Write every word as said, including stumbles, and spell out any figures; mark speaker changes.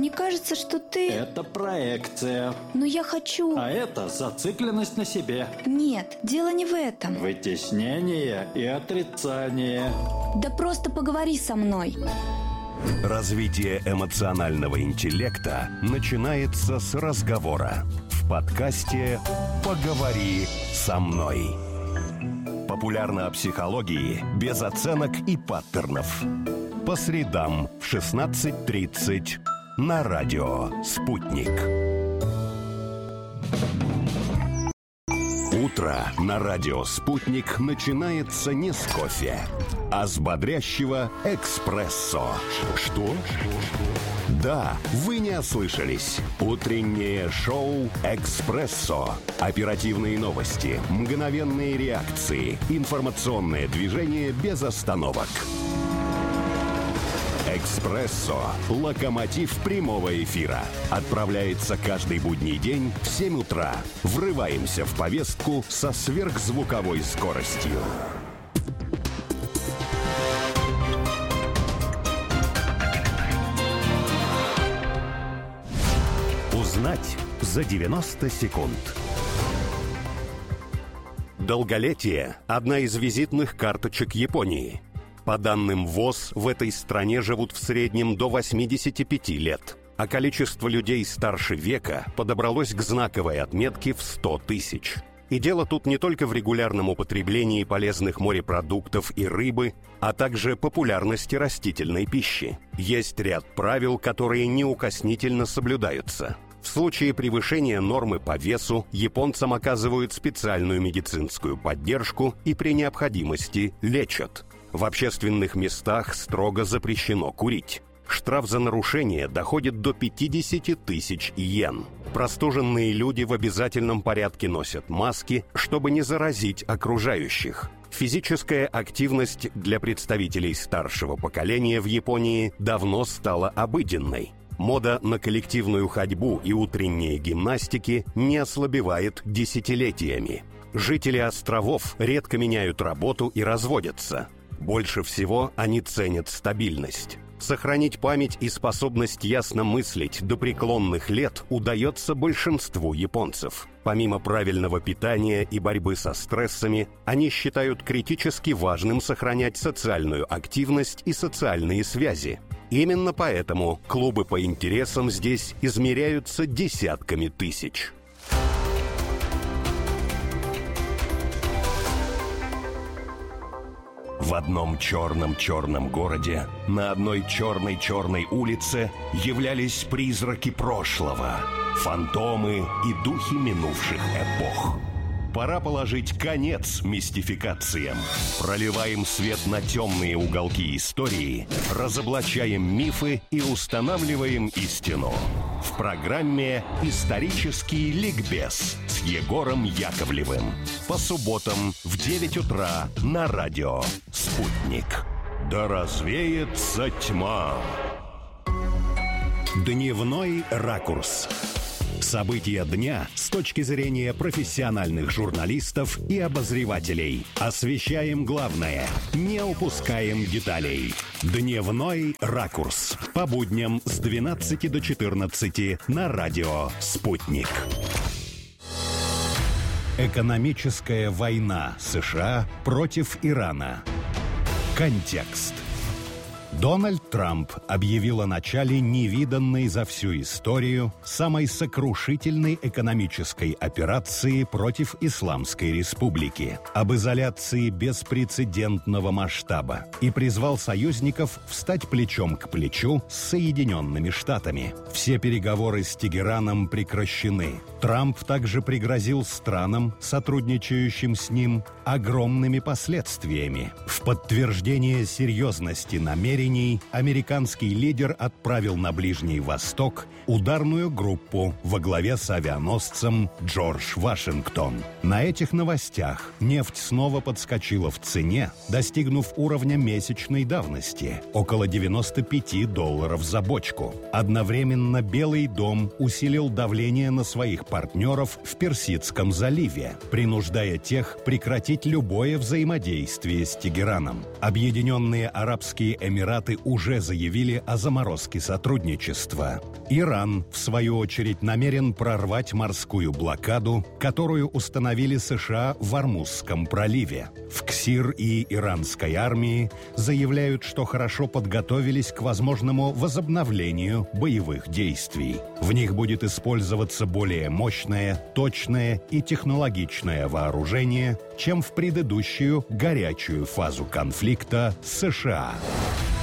Speaker 1: мне кажется, что ты...
Speaker 2: Это проекция.
Speaker 1: Но я хочу...
Speaker 2: А это зацикленность на себе.
Speaker 1: Нет, дело не в этом.
Speaker 2: Вытеснение и отрицание.
Speaker 1: Да просто поговори со мной.
Speaker 3: Развитие эмоционального интеллекта начинается с разговора. В подкасте «Поговори со мной». Популярно о психологии без оценок и паттернов. По средам в шестнадцать тридцать на радио «Спутник». Утро на радио «Спутник» начинается не с кофе, а с бодрящего эспрессо. Что? Да, вы не ослышались. Утреннее шоу «Экспрессо». Оперативные новости, мгновенные реакции, информационное движение без остановок. «Экспрессо» – локомотив прямого эфира. Отправляется каждый будний день в семь утра. Врываемся в повестку со сверхзвуковой скоростью. Узнать за девяносто секунд. Долголетие – одна из визитных карточек Японии. По данным ВОЗ, в этой стране живут в среднем до восьмидесяти пяти лет, а количество людей старше века подобралось к знаковой отметке в сто тысяч. И дело тут не только в регулярном употреблении полезных морепродуктов и рыбы, а также популярности растительной пищи. Есть ряд правил, которые неукоснительно соблюдаются. В случае превышения нормы по весу японцам оказывают специальную медицинскую поддержку и при необходимости лечат. В общественных местах строго запрещено курить. Штраф за нарушение доходит до пятидесяти тысяч йен. Простуженные люди в обязательном порядке носят маски, чтобы не заразить окружающих. Физическая активность для представителей старшего поколения в Японии давно стала обыденной. Мода на коллективную ходьбу и утренние гимнастики не ослабевает десятилетиями. Жители островов редко меняют работу и разводятся. Больше всего они ценят стабильность. Сохранить память и способность ясно мыслить до преклонных лет удается большинству японцев. Помимо правильного питания и борьбы со стрессами, они считают критически важным сохранять социальную активность и социальные связи. Именно поэтому клубы по интересам здесь измеряются десятками тысяч. В одном черном-черном городе на одной черной-черной улице являлись призраки прошлого, фантомы и духи минувших эпох. Пора положить конец мистификациям. Проливаем свет на темные уголки истории, разоблачаем мифы и устанавливаем истину. В программе «Исторический ликбез» с Егором Яковлевым. По субботам в девять утра на радио «Спутник». Да развеется тьма. Дневной ракурс. События дня с точки зрения профессиональных журналистов и обозревателей. Освещаем главное, не упускаем деталей. Дневной ракурс. По будням с двенадцати до четырнадцати на радио «Спутник». Экономическая война США против Ирана. Контекст. Дональд Трамп объявил о начале невиданной за всю историю самой сокрушительной экономической операции против Исламской Республики, об изоляции беспрецедентного масштаба и призвал союзников встать плечом к плечу с Соединенными Штатами. Все переговоры с Тегераном прекращены. Трамп также пригрозил странам, сотрудничающим с ним, огромными последствиями. В подтверждение серьезности намерений американский лидер отправил на Ближний Восток ударную группу во главе с авианосцем Джордж Вашингтон. На этих новостях нефть снова подскочила в цене, достигнув уровня месячной давности – около девяноста пяти долларов за бочку. Одновременно Белый дом усилил давление на своих партнеров в Персидском заливе, принуждая тех прекратить любое взаимодействие с Тегераном. Объединенные Арабские Эмираты Эмираты уже заявили о заморозке сотрудничества. Иран, в свою очередь, намерен прорвать морскую блокаду, которую установили США в Ормузском проливе. В КСИР и иранской армии заявляют, что хорошо подготовились к возможному возобновлению боевых действий. В них будет использоваться более мощное, точное и технологичное вооружение, чем в предыдущую горячую фазу конфликта с США.